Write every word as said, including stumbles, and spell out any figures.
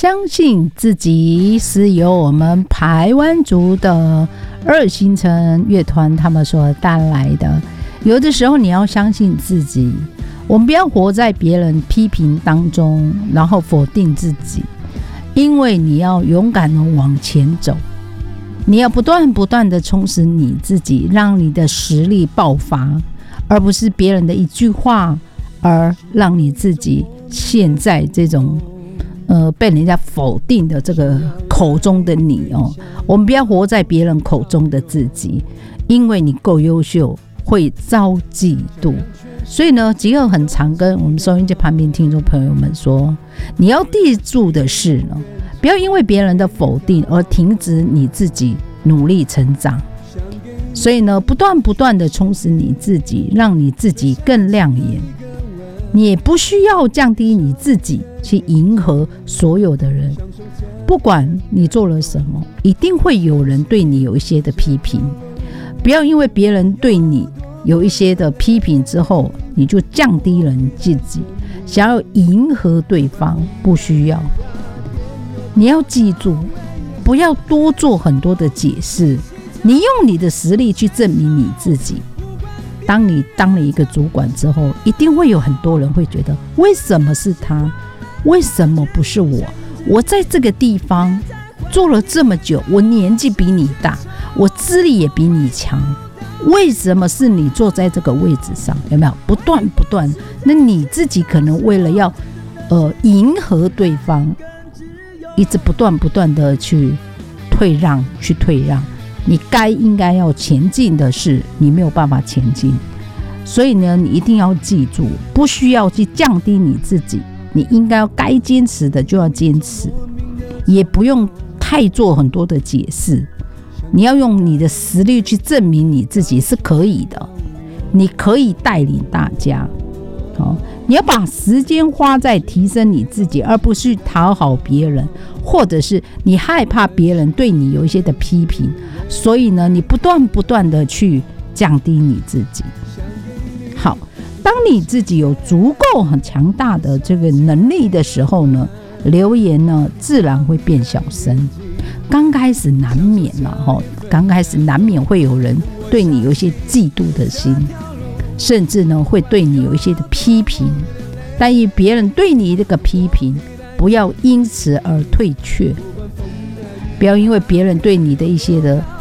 相信自己是由我们排湾族的二星城乐团他们所带来的。有的时候你要相信自己，我们不要活在别人批评当中，然后否定自己，因为你要勇敢的往前走，你要不断不断的充实你自己，让你的实力爆发，而不是别人的一句话而让你自己现在这种呃，被人家否定的这个口中的你哦。我们不要活在别人口中的自己，因为你够优秀会遭嫉妒。所以呢，吉尔很常跟我们收音机旁边听众朋友们说，你要记住的是呢，不要因为别人的否定而停止你自己努力成长。所以呢，不断不断的充实你自己，让你自己更亮眼。你也不需要降低你自己去迎合所有的人，不管你做了什么，一定会有人对你有一些的批评。不要因为别人对你有一些的批评之后，你就降低了你自己，想要迎合对方，不需要。你要记住，不要多做很多的解释，你用你的实力去证明你自己。当你当了一个主管之后，一定会有很多人会觉得，为什么是他？为什么不是我？我在这个地方做了这么久，我年纪比你大，我资历也比你强，为什么是你坐在这个位置上？有没有？不断不断，那你自己可能为了要呃迎合对方，一直不断不断的去退让，去退让。你该应该要前进的事，你没有办法前进。所以呢，你一定要记住，不需要去降低你自己，你应该要该坚持的就要坚持，也不用太做很多的解释。你要用你的实力去证明你自己是可以的，你可以带领大家。好，你要把时间花在提升你自己，而不是讨好别人，或者是你害怕别人对你有一些的批评，所以呢，你不断不断的去降低你自己。好，当你自己有足够很强大的这个能力的时候呢，留言呢自然会变小声。刚开始难免了，刚开始难免会有人对你有一些嫉妒的心，甚至呢会对你有一些的批评，但以别人对你这个批评，不要因此而退却，不要因为别人对你的一些的